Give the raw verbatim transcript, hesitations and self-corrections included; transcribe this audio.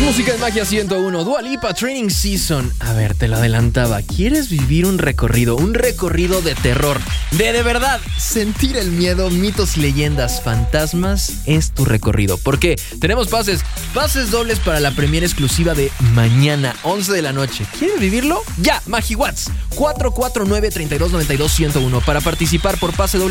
Música de Magia ciento uno, Dua Lipa, Training Season. A ver, te lo adelantaba. ¿Quieres vivir un recorrido? Un recorrido de terror. De de verdad, sentir el miedo, mitos, leyendas, fantasmas es tu recorrido. ¿Por qué? Tenemos pases, pases dobles para la premiere exclusiva de mañana, once de la noche. ¿Quieres vivirlo? Ya, MagiWatts, cuatro cuatro nueve, tres dos nueve dos, uno cero uno para participar por pase doble.